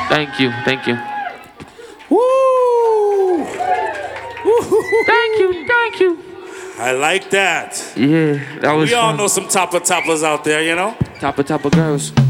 Thank you. Thank you. Woo! Thank you. Thank you. I like that. Yeah, that was We all fun. know some topper toppers out there, you know? Topper girls.